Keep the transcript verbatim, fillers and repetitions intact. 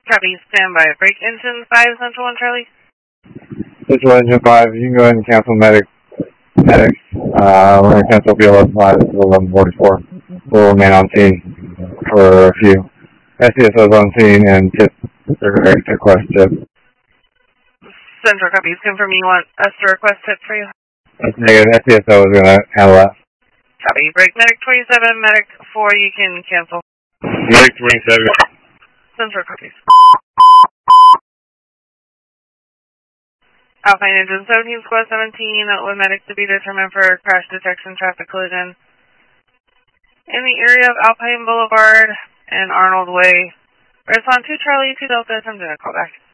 Copy, stand by. Break engine five, Central one Charlie. Central engine five, you can go ahead and cancel medic. Medics. Uh, we're going to cancel B eleven five to eleven forty-four. We'll remain on scene for a few. S C S O's on scene and tip. They're ready to request tip. Central copies, confirm you want us to request tip for you. That's negative. S C S O is going to handle that. Copy. Break medic twenty-seven, medic four, you can cancel. Medic twenty-seven. Central copies. Alpine engine seventeen, squad seventeen, with medic to be determined for crash detection traffic collision in the area of Alpine Boulevard and Arnold Way. Respond to Charlie, two Delta, I'm going to call back.